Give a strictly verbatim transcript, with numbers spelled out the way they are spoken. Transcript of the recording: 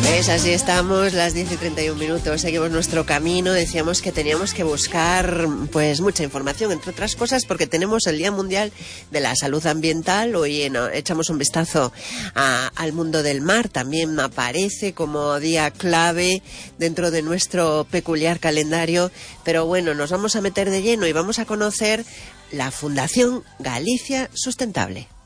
Pues así estamos, las diez y treinta y un minutos, seguimos nuestro camino. Decíamos que teníamos que buscar pues mucha información, entre otras cosas, porque tenemos el Día Mundial de la Salud Ambiental. Hoy no, echamos un vistazo a, al mundo del mar, también aparece como día clave dentro de nuestro peculiar calendario. Pero bueno, nos vamos a meter de lleno y vamos a conocer la Fundación Galicia Sustentable.